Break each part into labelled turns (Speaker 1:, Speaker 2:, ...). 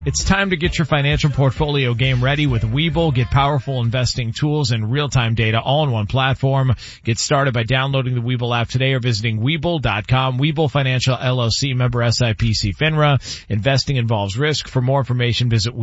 Speaker 1: It's time to get your financial portfolio game ready with Webull. Get powerful investing tools and real-time data all in one platform. Get started by downloading the Webull app today or visiting Webull.com. Webull Financial LLC, member SIPC FINRA. Investing involves risk. For more information, visit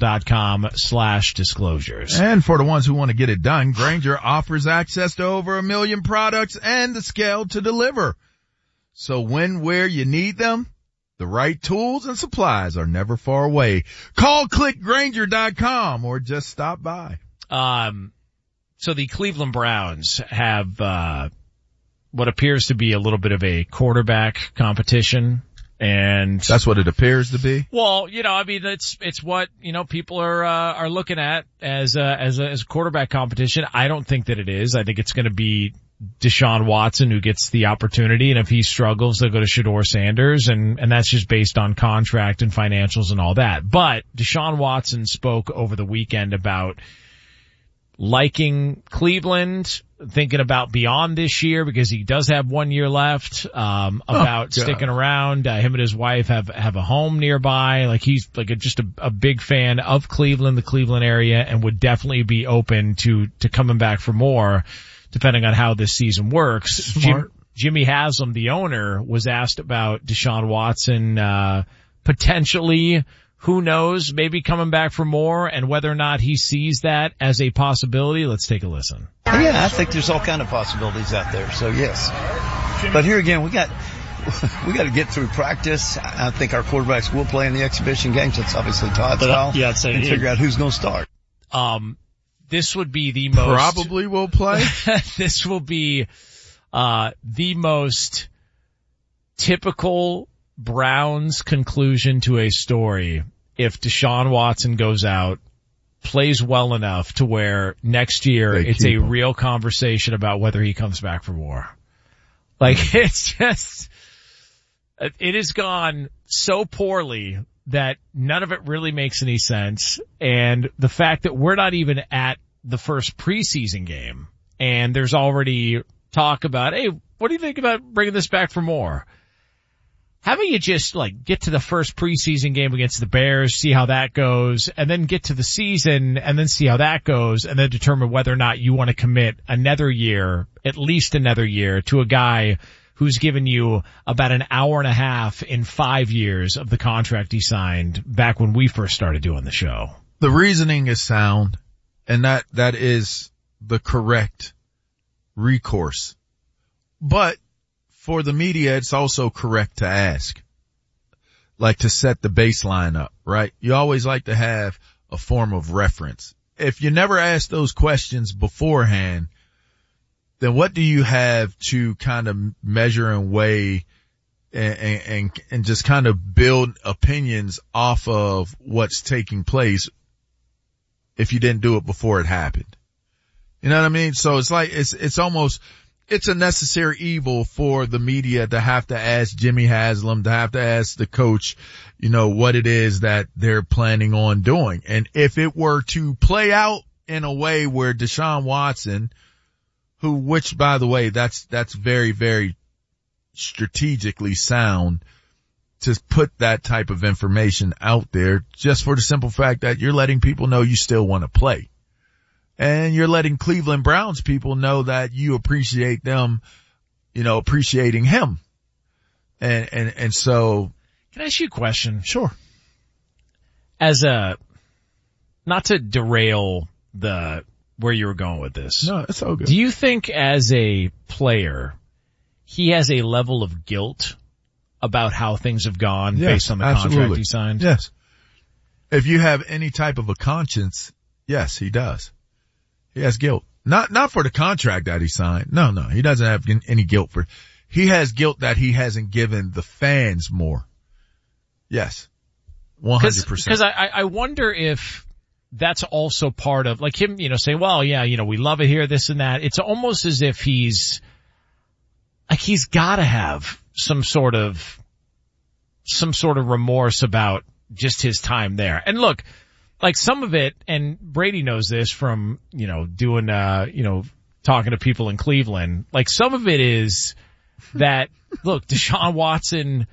Speaker 1: Webull.com/disclosures.
Speaker 2: And for the ones who want to get it done, Grainger offers access to over 1 million products and the scale to deliver. So when, where you need them, the right tools and supplies are never far away. Call clickgrainger.com or just stop by.
Speaker 1: So the Cleveland Browns have what appears to be a little bit of a quarterback competition, and
Speaker 2: that's what it appears to be.
Speaker 1: Well, I mean, it's what people are looking at as a quarterback competition. I don't think that it is. I think it's going to be Deshaun Watson who gets the opportunity, and if he struggles, they'll go to Shedeur Sanders, and that's just based on contract and financials and all that. But Deshaun Watson spoke over the weekend about liking Cleveland, thinking about beyond this year because he does have 1 year left, about sticking around. Him and his wife have a home nearby. Like he's like just a big fan of Cleveland, the Cleveland area, and would definitely be open to coming back for more, depending on how this season works. Jimmy Haslam, the owner, was asked about Deshaun Watson, potentially, who knows, maybe coming back for more, and whether or not he sees that as a possibility. Let's take a listen.
Speaker 3: Yeah, I think there's all kind of possibilities out there. So yes, but here again, we got to get through practice. I think our quarterbacks will play in the exhibition games. That's obviously Todd's style.
Speaker 4: Yeah, I'd say
Speaker 3: and figure out who's going to start.
Speaker 1: This would be the most
Speaker 2: probably will play.
Speaker 1: This will be the most typical Browns conclusion to a story if Deshaun Watson goes out, plays well enough to where next year it's a real conversation about whether he comes back for more. Like it's just, it has gone so poorly that none of it really makes any sense. And the fact that we're not even at the first preseason game and there's already talk about, hey, what do you think about bringing this back for more? How about you just get to the first preseason game against the Bears, see how that goes, and then get to the season and then see how that goes, and then determine whether or not you want to commit another year, at least another year, to a guy who's given you about an hour and a half in 5 years of the contract he signed back when we first started doing the show.
Speaker 2: The reasoning is sound, and that is the correct recourse. But for the media, it's also correct to ask, to set the baseline up, right? You always like to have a form of reference. If you never ask those questions beforehand, then what do you have to kind of measure and weigh and just kind of build opinions off of what's taking place if you didn't do it before it happened? You know what I mean? So it's it's a necessary evil for the media to have to ask Jimmy Haslam, to have to ask the coach, what it is that they're planning on doing. And if it were to play out in a way where Deshaun Watson, which by the way, that's very, very strategically sound to put that type of information out there, just for the simple fact that you're letting people know you still want to play. And you're letting Cleveland Browns people know that you appreciate them, appreciating him. And so.
Speaker 1: Can I ask you a question?
Speaker 2: Sure.
Speaker 1: Not to derail where you were going with this.
Speaker 2: No, it's all good.
Speaker 1: Do you think as a player, he has a level of guilt about how things have gone based on the contract he signed?
Speaker 2: Yes. If you have any type of a conscience, yes, he does. He has guilt. Not for the contract that he signed. No, he doesn't have any guilt he has guilt that he hasn't given the fans more. Yes. 100%.
Speaker 1: Because I wonder if that's also part of him, saying, well, yeah, we love it here, this and that. It's almost as if he's gotta have some sort of remorse about just his time there. And look, some of it, and Brady knows this from, doing, talking to people in Cleveland, some of it is that, look, Deshaun Watson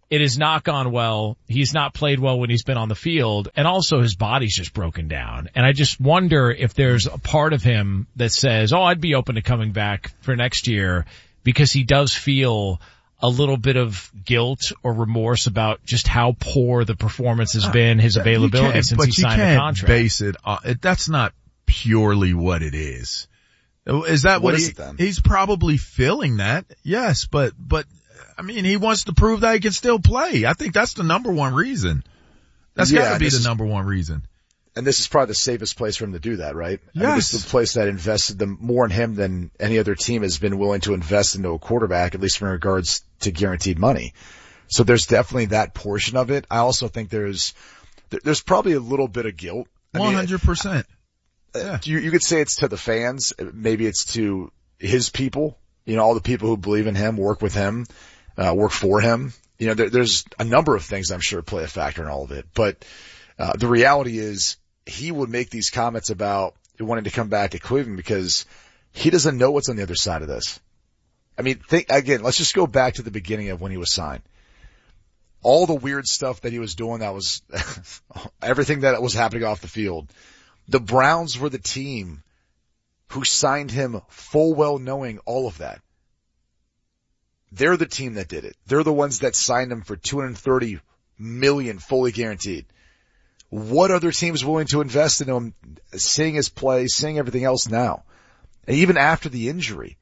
Speaker 1: it has not gone well. He's not played well when he's been on the field, and also his body's just broken down. And I just wonder if there's a part of him that says, I'd be open to coming back for next year, because he does feel a little bit of guilt or remorse about just how poor the performance has been, his availability since he signed the contract.
Speaker 2: Base it. That's not purely what it is. Is that what he's probably feeling that? Yes, but I mean, he wants to prove that he can still play. I think that's the number one reason. That's got to be the number one reason.
Speaker 4: And this is probably the safest place for him to do that, right?
Speaker 2: Yes.
Speaker 4: I mean, this is the place that invested more in him than any other team has been willing to invest into a quarterback, at least in regards to guaranteed money. So there's definitely that portion of it. I also think there's probably a little bit of guilt.
Speaker 2: 100%. Yeah.
Speaker 4: You could say it's to the fans. Maybe it's to his people. All the people who believe in him, work with him, work for him. There's a number of things I'm sure play a factor in all of it. But the reality is he would make these comments about wanting to come back at Cleveland because he doesn't know what's on the other side of this. I mean, let's just go back to the beginning of when he was signed. All the weird stuff that he was doing, that was everything that was happening off the field. The Browns were the team who signed him full well knowing all of that. They're the team that did it. They're the ones that signed him for $230 million fully guaranteed. What other team is willing to invest in him, seeing his play, seeing everything else now? And even after the injuries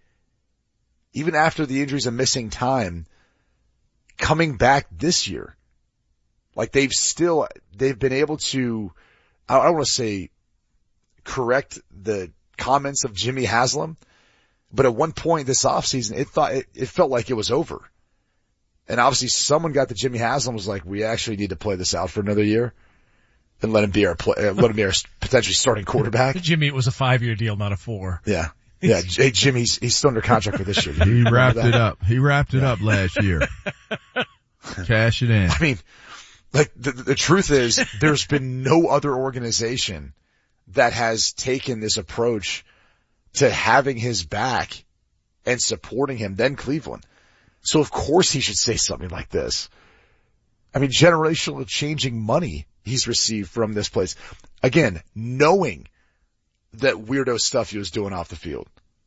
Speaker 4: and missing time, coming back this year, like they've been able to, I don't want to say correct the comments of Jimmy Haslam, but at one point this offseason, it felt like it was over. And obviously someone got to Jimmy Haslam was like, we actually need to play this out for another year and let him be our potentially starting quarterback.
Speaker 1: Jimmy, it was a 5-year deal, not a 4.
Speaker 4: Yeah. Yeah. Hey, Jimmy, he's still under contract for this year.
Speaker 2: He wrapped it up. He wrapped it up last year. Cash it in.
Speaker 4: I mean, like the truth is there's been no other organization that has taken this approach to having his back and supporting him than Cleveland. So of course he should say something like this. I mean, generational changing money he's received from this place. Again, knowing that weirdo stuff he was doing off the field.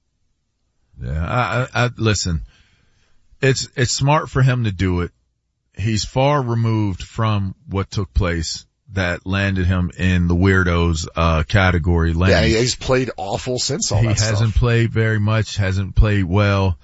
Speaker 2: Yeah, I listen, it's smart for him to do it. He's far removed from what took place that landed him in the weirdos, category.
Speaker 4: Yeah, he's played awful since all that stuff. He
Speaker 2: hasn't played very much, hasn't played well.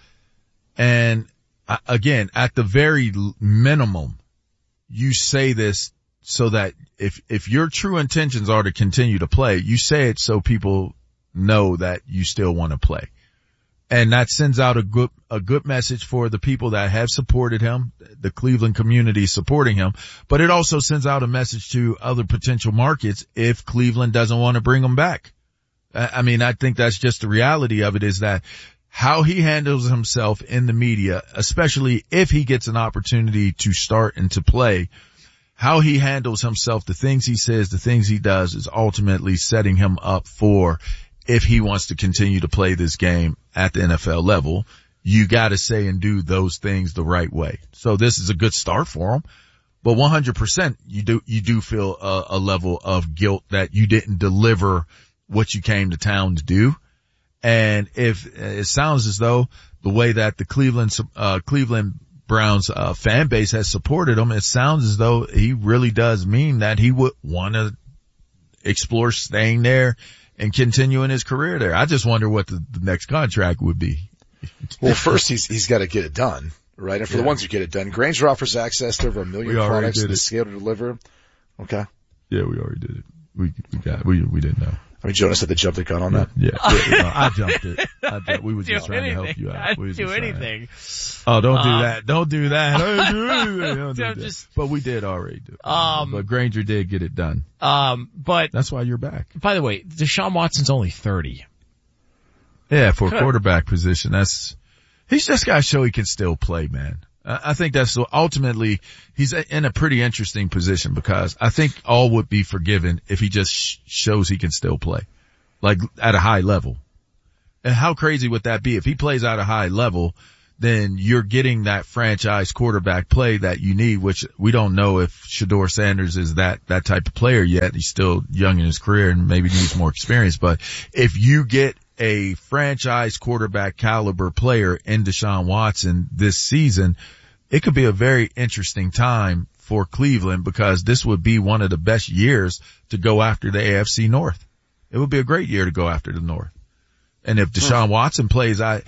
Speaker 2: And again, at the very minimum, you say this so that if your true intentions are to continue to play, you say it so people know that you still want to play. And that sends out a good message for the people that have supported him, the Cleveland community supporting him, but it also sends out a message to other potential markets if Cleveland doesn't want to bring him back. I mean, I think that's just the reality of it, is that how he handles himself in the media, especially if he gets an opportunity to start and to play, how he handles himself, the things he says, the things he does is ultimately setting him up for, if he wants to continue to play this game at the NFL level, you gotta say and do those things the right way. So this is a good start for him, but 100% you do feel a level of guilt that you didn't deliver what you came to town to do. And if it sounds as though the way that the Cleveland Browns fan base has supported him, it sounds as though he really does mean that he would want to explore staying there and continuing his career there. I just wonder what the next contract would be.
Speaker 4: Well, first he's got to get it done, right? And for the ones who get it done, Grainger offers access to over 1 million products and is scaled to deliver. Okay.
Speaker 2: Yeah, we already did it. We didn't know.
Speaker 4: I mean, Jonas had to jump the gun on that.
Speaker 2: Yeah. I jumped it. We were just trying to help you out.
Speaker 1: I'd do anything.
Speaker 2: Oh, don't do that. Don't do that. Don't do that. But we did already do it. But Grainger did get it done.
Speaker 1: But
Speaker 2: that's why you're back.
Speaker 1: By the way, Deshaun Watson's only 30.
Speaker 2: Yeah, for a quarterback position, he's just got to show he can still play, man. I think that's ultimately he's in a pretty interesting position, because I think all would be forgiven if he just shows he can still play, like at a high level. And how crazy would that be if he plays at a high level? then you're getting that franchise quarterback play that you need, which we don't know if Shedeur Sanders is that type of player yet. He's still young in his career and maybe needs more experience. But if you get a franchise quarterback caliber player in Deshaun Watson this season, it could be a very interesting time for Cleveland, because this would be one of the best years to go after the AFC North. It would be a great year to go after the North. And if Deshaun Watson plays at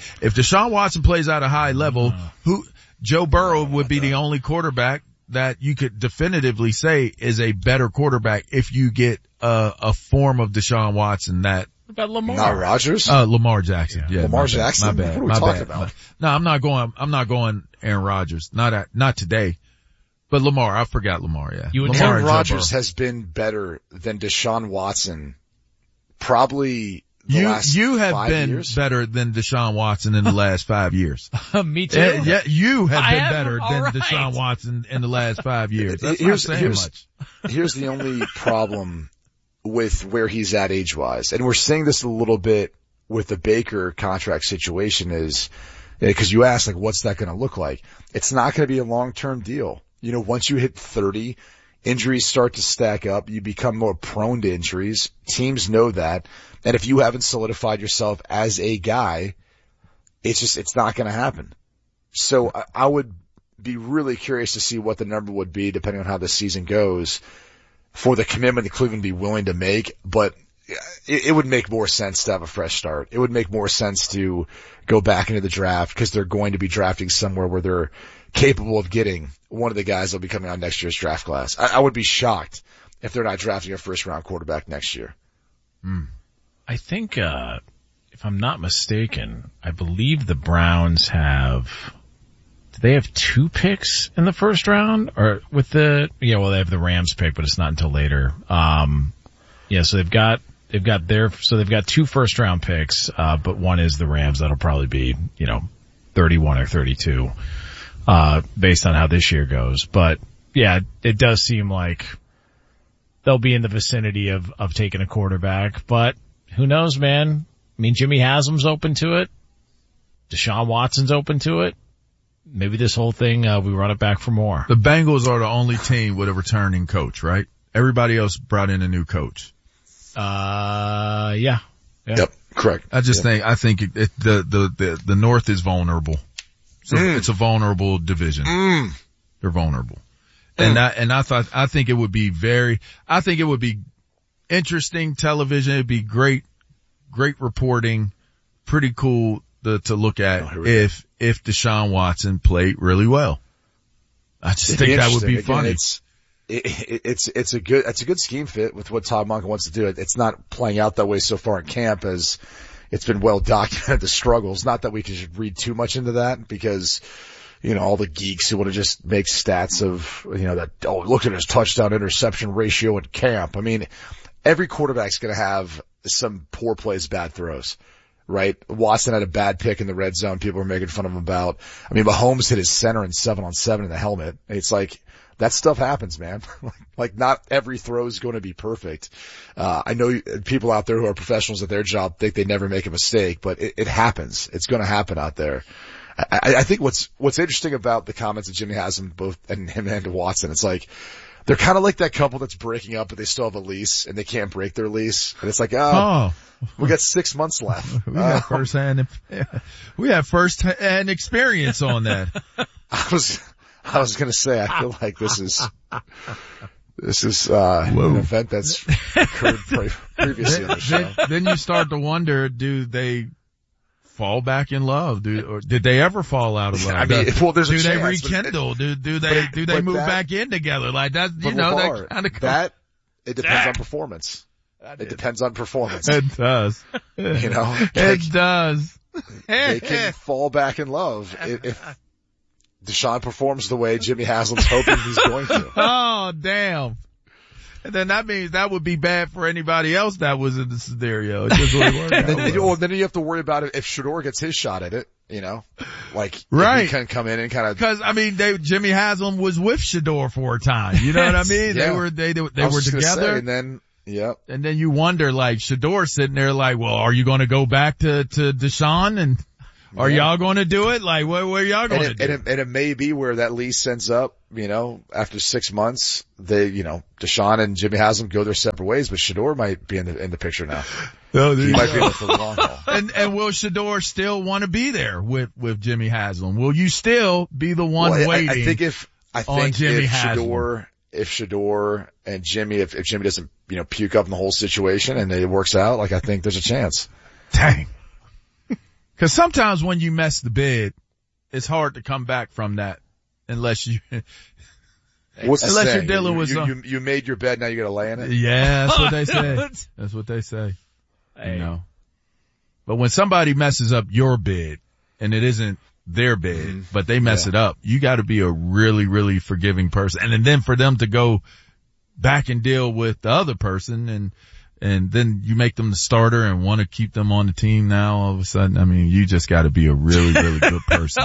Speaker 2: a high level, Joe Burrow would be the only quarterback that you could definitively say is a better quarterback if you get a form of Deshaun Watson that.
Speaker 1: What about Lamar?
Speaker 4: Not Rodgers?
Speaker 2: Lamar Jackson. Yeah,
Speaker 4: Lamar Jackson?
Speaker 2: My bad.
Speaker 4: What are we talking about?
Speaker 2: No, I'm not going Aaron Rodgers. Not today. But Lamar, I forgot Lamar, yeah.
Speaker 4: Aaron Rodgers has been better than Deshaun Watson probably the last 5 years.
Speaker 2: You have been better than Deshaun Watson in the last 5 years.
Speaker 1: Me too.
Speaker 2: Yeah, you have been better than Deshaun Watson in the last 5 years. That's not saying much.
Speaker 4: Here's the only problem with where he's at age-wise, and we're seeing this a little bit with the Baker contract situation, is because you asked, like, what's that going to look like? It's not going to be a long-term deal. You know, once you hit 30, injuries start to stack up. You become more prone to injuries. Teams know that. And if you haven't solidified yourself as a guy, it's not going to happen. So I would be really curious to see what the number would be, depending on how the season goes, for the commitment that Cleveland would be willing to make. But it would make more sense to have a fresh start. It would make more sense to go back into the draft, because they're going to be drafting somewhere where they're capable of getting one of the guys that'll be coming out next year's draft class. I would be shocked if they're not drafting a first round quarterback next year.
Speaker 1: I think, if I'm not mistaken, I believe the Browns do they have 2 picks in the first round, or with they have the Rams pick, but it's not until later. So they've got 2 first round picks, but one is the Rams. That'll probably be, 31 or 32. Based on how this year goes. But yeah, it does seem like they'll be in the vicinity of taking a quarterback, but who knows, man? I mean, Jimmy Haslam's open to it. Deshaun Watson's open to it. Maybe this whole thing, we run it back for more.
Speaker 2: The Bengals are the only team with a returning coach, right? Everybody else brought in a new coach.
Speaker 1: Yeah.
Speaker 4: Yep, correct.
Speaker 2: I think the North is vulnerable. So it's a vulnerable division. They're vulnerable. I think it would be interesting television. It'd be great reporting, pretty cool to look at if Deshaun Watson played really well. I just think that would be funny.
Speaker 4: It's a good scheme fit with what Todd Monken wants to do. It's not playing out that way so far in camp, as it's been well documented, the struggles. Not that we should read too much into that, because, all the geeks who want to just make stats of, look at his touchdown interception ratio in camp. I mean, every quarterback's going to have some poor plays, bad throws, right? Watson had a bad pick in the red zone. People were making fun of him about. I mean, Mahomes hit his center in 7-on-7 in the helmet. It's like, that stuff happens, man. Like, not every throw is going to be perfect. I know people out there who are professionals at their job think they never make a mistake, but it happens. It's going to happen out there. I think what's interesting about the comments of Jimmy Haslam, both and him and Watson, it's like, they're kind of like that couple that's breaking up, but they still have a lease and they can't break their lease. And it's like, we got 6 months left.
Speaker 2: We have first-hand experience on that.
Speaker 4: I was going to say, I feel like this is an event that's occurred previously on the show.
Speaker 2: Then you start to wonder, do they fall back in love? Or did they ever fall out of love?
Speaker 4: I mean, there's a chance.
Speaker 2: Do they rekindle? Do they move back in together? Like that, that kind of.
Speaker 4: That, it depends on performance. It depends on performance.
Speaker 2: It does. It does.
Speaker 4: They can fall back in love if Deshaun performs the way Jimmy Haslam's hoping he's going to.
Speaker 2: Oh, damn. And then that means that would be bad for anybody else that was in the scenario. It just wouldn't work out.
Speaker 4: Then you have to worry about it if Shedeur gets his shot at it, like,
Speaker 2: right.
Speaker 4: He can come in and kind of.
Speaker 2: Cause, Jimmy Haslam was with Shedeur for a time. You know what I mean?
Speaker 4: Yeah.
Speaker 2: They were together.
Speaker 4: And then, yep.
Speaker 2: And then you wonder, like, Shedeur sitting there like, well, are you going to go back to Deshaun? Are y'all going to do it? Like, where y'all going to do it?
Speaker 4: And it may be where that lease ends up, after 6 months, Deshaun and Jimmy Haslam go their separate ways, but Shedeur might be in the picture now.
Speaker 2: Oh,
Speaker 4: he might be in it for the long haul.
Speaker 2: And will Shedeur still want to be there with Jimmy Haslam? Will you still be the one waiting?
Speaker 4: I think if
Speaker 2: Jimmy Haslam.
Speaker 4: If Shedeur and Jimmy, if Jimmy doesn't, puke up in the whole situation and it works out, I think there's a chance.
Speaker 2: Dang. Cause sometimes when you mess the bed, it's hard to come back from that unless you're dealing with
Speaker 4: you made your bed, now you gotta lay in it.
Speaker 2: Yeah, that's what they say. That's what they say. Hey. But when somebody messes up your bed and it isn't their bed, but they mess it up, you gotta be a really, really forgiving person. And then for them to go back and deal with the other person and then you make them the starter and want to keep them on the team now all of a sudden. You just gotta be a really, really good person.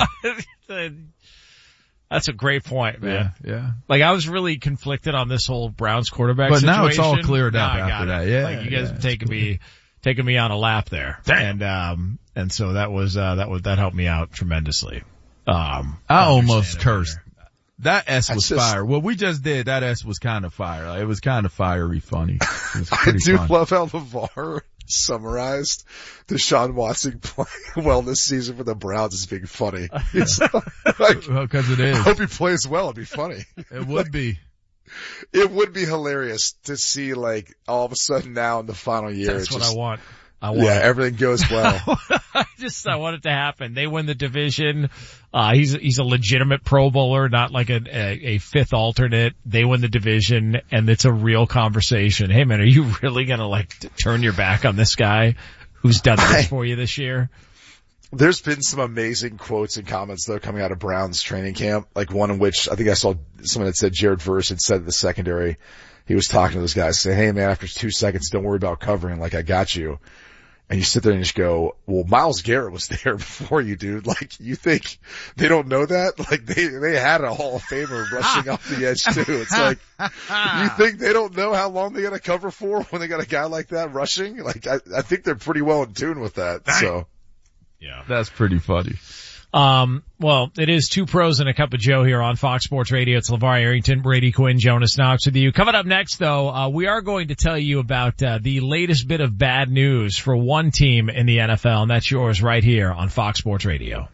Speaker 1: That's a great point, man.
Speaker 2: Yeah.
Speaker 1: Like, I was really conflicted on this whole Browns quarterback
Speaker 2: situation.
Speaker 1: But
Speaker 2: now it's all cleared up after that. Yeah.
Speaker 1: Like, you guys have taken me on a lap there.
Speaker 2: Damn.
Speaker 1: And so that helped me out tremendously.
Speaker 2: I almost cursed. That S was fire. What we just did, that S was kind of fire. Like, it was kind of fiery funny. It was pretty funny.
Speaker 4: Love how LeVar summarized Deshaun Watson playing well this season for the Browns as being funny. It's
Speaker 2: because it is.
Speaker 4: I hope he plays well. It'd be funny.
Speaker 2: It would be.
Speaker 4: It would be hilarious to see, all of a sudden now in the final year.
Speaker 1: That's what I want.
Speaker 4: Everything goes well.
Speaker 1: I want it to happen. They win the division. He's a legitimate Pro Bowler, not like a fifth alternate. They win the division and it's a real conversation. Hey man, are you really gonna turn your back on this guy who's done this for you this year?
Speaker 4: There's been some amazing quotes and comments though coming out of Browns training camp. Like one in which I think I saw someone that said Jared Verse had said in the secondary, he was talking to those guys saying, hey man, after 2 seconds, don't worry about covering. I got you. And you sit there and just go, well, Myles Garrett was there before you, dude. You think they don't know that? They had a Hall of Famer rushing off the edge too. It's you think they don't know how long they gotta cover for when they got a guy like that rushing? I think they're pretty well in tune with that. Dang. So.
Speaker 1: Yeah.
Speaker 2: That's pretty funny.
Speaker 1: Well, it is Two Pros and a Cup of Joe here on Fox Sports Radio. It's LeVar Arrington, Brady Quinn, Jonas Knox with you. Coming up next though, we are going to tell you about, the latest bit of bad news for one team in the NFL, and that's yours right here on Fox Sports Radio.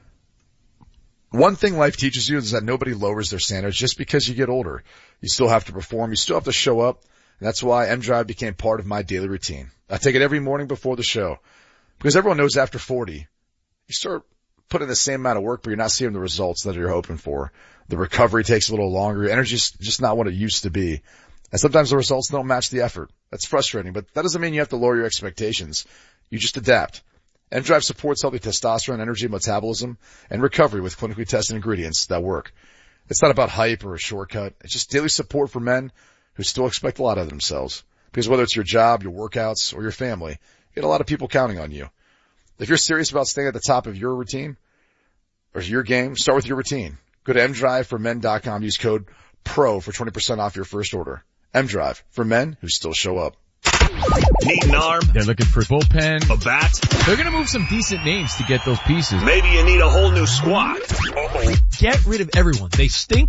Speaker 4: One thing life teaches you is that nobody lowers their standards just because you get older. You still have to perform. You still have to show up. And that's why M-Drive became part of my daily routine. I take it every morning before the show because everyone knows after 40, you start putting the same amount of work, but you're not seeing the results that you're hoping for. The recovery takes a little longer. Energy's just not what it used to be. And sometimes the results don't match the effort. That's frustrating, but that doesn't mean you have to lower your expectations. You just adapt. M-Drive supports healthy testosterone, energy, metabolism, and recovery with clinically tested ingredients that work. It's not about hype or a shortcut. It's just daily support for men who still expect a lot of themselves. Because whether it's your job, your workouts, or your family, you get a lot of people counting on you. If you're serious about staying at the top of your routine or your game, start with your routine. Go to mdriveformen.com. Use code PRO for 20% off your first order. M-Drive for men who still show up.
Speaker 5: Need an arm?
Speaker 2: They're looking for bullpen.
Speaker 5: A bat?
Speaker 2: They're going to move some decent names to get those pieces.
Speaker 5: Maybe you need a whole new squad.
Speaker 6: Get rid of everyone. They stink.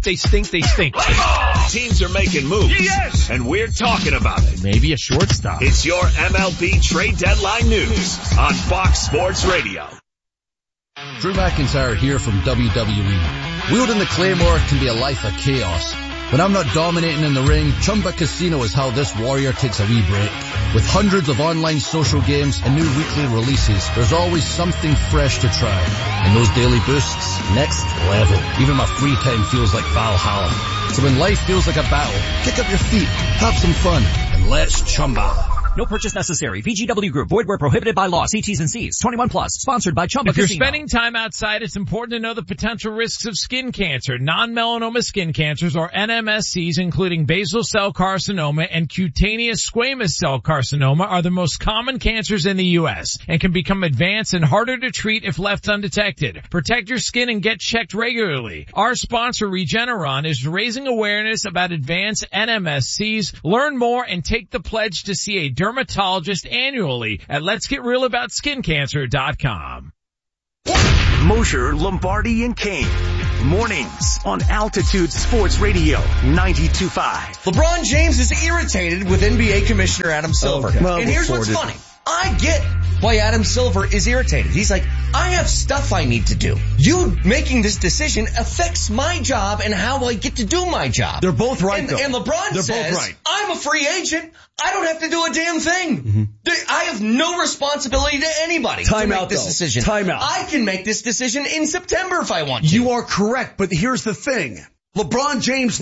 Speaker 5: Teams are making moves. Yes! And we're talking about it.
Speaker 2: Maybe a shortstop.
Speaker 5: It's your MLB trade deadline news on Fox Sports Radio.
Speaker 6: Drew McIntyre here from WWE. Wielding the Claymore can be a life of chaos. When I'm not dominating in the ring, Chumba Casino is how this warrior takes a wee break. With hundreds of online social games and new weekly releases, there's always something fresh to try. And those daily boosts, next level. Even my free time feels like Valhalla. So when life feels like a battle, kick up your feet, have some fun, and let's Chumba.
Speaker 7: No purchase necessary. VGW Group. Void where prohibited by law. See T's and C's. 21 plus. Sponsored by Chumba Casino.
Speaker 1: If you're spending time outside, it's important to know the potential risks of skin cancer. Non-melanoma skin cancers, or NMSCs, including basal cell carcinoma and cutaneous squamous cell carcinoma, are the most common cancers in the U.S. and can become advanced and harder to treat if left undetected. Protect your skin and get checked regularly. Our sponsor, Regeneron, is raising awareness about advanced NMSCs. Learn more and take the pledge to see a dermatologist annually at letsgetrealaboutSkinCancer.com.
Speaker 5: Mosher, Lombardi, and Kane. Mornings on Altitude Sports Radio 92.5.
Speaker 8: LeBron James is irritated with NBA Commissioner Adam Silver. Okay. Well, and here's what's funny. I get why Adam Silver is irritated. He's like, I have stuff I need to do. You making this decision affects my job and how I get to do my job.
Speaker 9: They're both right, though.
Speaker 8: And LeBron says, right. I'm a free agent. I don't have to do a damn thing. Mm-hmm. I have no responsibility to anybody to make this decision.
Speaker 9: Time out.
Speaker 8: I can make this decision in September if I want to.
Speaker 9: You are correct, but here's the thing. LeBron James,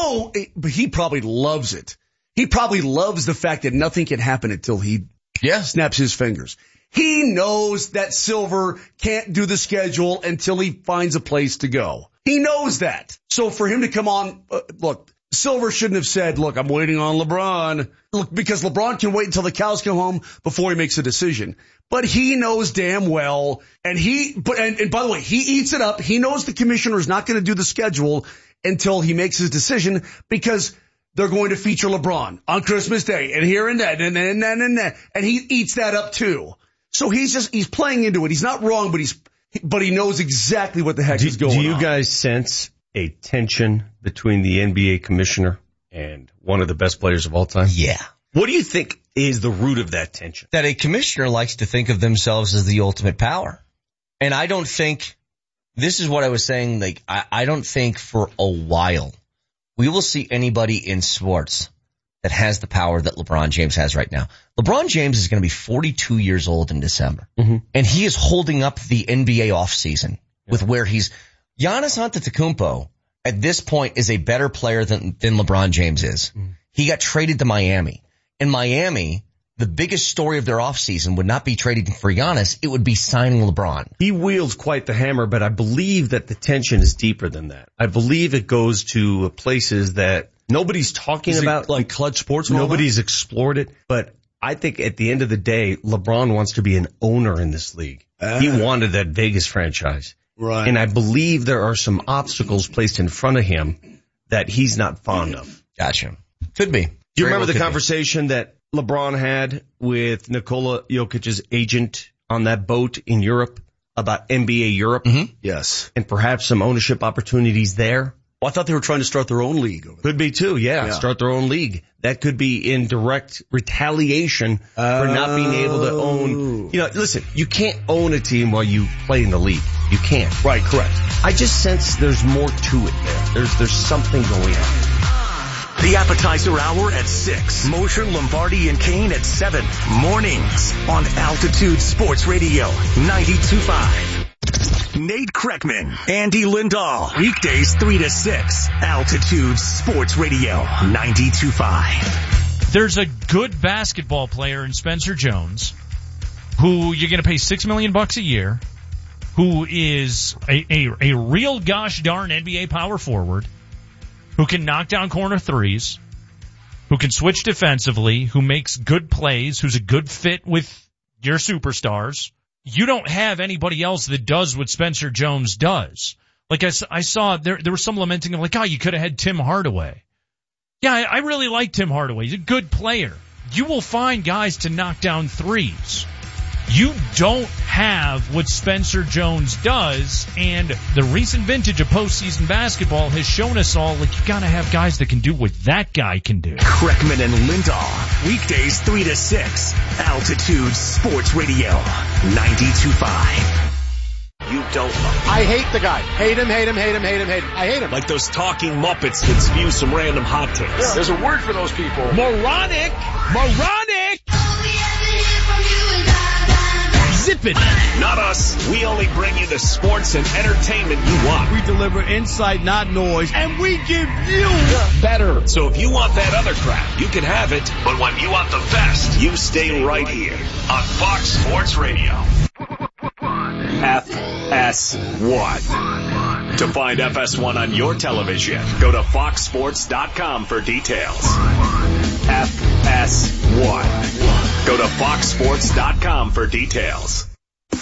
Speaker 9: but he probably loves it. He probably loves the fact that nothing can happen until he snaps his fingers. He knows that Silver can't do the schedule until he finds a place to go. He knows that. So for him to come on, look, Silver shouldn't have said, look, I'm waiting on LeBron. Look, because LeBron can wait until the cows come home before he makes a decision. But he knows damn well, and by the way, he eats it up. He knows the commissioner is not going to do the schedule until he makes his decision because they're going to feature LeBron on Christmas Day and here and that and that. And he eats that up too. So he's playing into it. He's not wrong, but he knows exactly what the heck is going on.
Speaker 10: Do you guys sense a tension between the NBA commissioner and one of the best players of all time?
Speaker 8: Yeah.
Speaker 10: What do you think is the root of that tension?
Speaker 8: That a commissioner likes to think of themselves as the ultimate power. And I don't think, this is what I was saying, like, I don't think for a while we will see anybody in sports that has the power that LeBron James has right now. LeBron James is going to be 42 years old in December. Mm-hmm. And he is holding up the NBA offseason with where he's, Giannis Antetokounmpo at this point is a better player than LeBron James is. Mm. He got traded to Miami. In Miami, the biggest story of their offseason would not be trading for Giannis. It would be signing LeBron.
Speaker 10: He wields quite the hammer, but I believe that the tension is deeper than that. I believe it goes to places that nobody's talking about.
Speaker 9: Like Clutch Sports?
Speaker 10: Nobody's explored it. But I think at the end of the day, LeBron wants to be an owner in this league. He wanted that Vegas franchise.
Speaker 9: Right.
Speaker 10: And I believe there are some obstacles placed in front of him that he's not fond of.
Speaker 8: Gotcha. Could be.
Speaker 10: Do you remember the conversation that LeBron had with Nikola Jokic's agent on that boat in Europe about NBA Europe?
Speaker 8: Mm-hmm.
Speaker 9: Yes.
Speaker 10: And perhaps some ownership opportunities there?
Speaker 9: Well, I thought they were trying to start their own league over there.
Speaker 10: Could be too, yeah. Start their own league. That could be in direct retaliation for not being able to own. You know, listen, you can't own a team while you play in the league. You can't.
Speaker 9: Right, correct.
Speaker 10: I just sense there's more to it there. There's something going on.
Speaker 5: The appetizer hour at 6. Mosher, Lombardi, and Kane at 7. Mornings on Altitude Sports Radio 92.5. Nate Kreckman, Andy Lindahl. Weekdays 3 to 6. Altitude Sports Radio 92.5.
Speaker 1: There's a good basketball player in Spencer Jones who you're going to pay $6 million a year, who is a real gosh darn NBA power forward, who can knock down corner threes, who can switch defensively, who makes good plays, who's a good fit with your superstars. You don't have anybody else that does what Spencer Jones does. Like I saw there was some lamenting of like, oh, you could have had Tim Hardaway. Yeah, I really like Tim Hardaway. He's a good player. You will find guys to knock down threes. You don't have what Spencer Jones does, and the recent vintage of postseason basketball has shown us all, like, you gotta have guys that can do what that guy can do.
Speaker 5: Kreckman and Lindahl, weekdays 3 to 6, Altitude Sports Radio 92.5. You don't love.
Speaker 11: I hate the guy. Hate him. I hate him.
Speaker 5: Like those talking Muppets that spew some random hot takes.
Speaker 11: Yeah. There's a word for those people.
Speaker 1: Moronic! Zip it.
Speaker 5: Not us. We only bring you the sports and entertainment you want.
Speaker 9: We deliver insight, not noise, and we give you
Speaker 11: better.
Speaker 5: So if you want that other crap, you can have it. But when you want the best, you stay right here on Fox Sports Radio. FS1. To find FS1 on your television, go to foxsports.com for details. FS1. Go to foxsports.com for details.